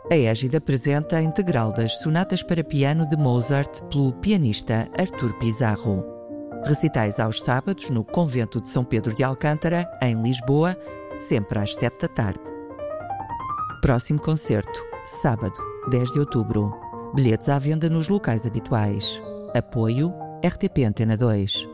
A Égida apresenta a integral das sonatas para piano de Mozart pelo pianista Artur Pizarro. Recitais aos sábados no Convento de São Pedro de Alcântara, em Lisboa, sempre às 7 da tarde. Próximo concerto, sábado, 10 de outubro. Bilhetes à venda nos locais habituais. Apoio RTP Antena 2.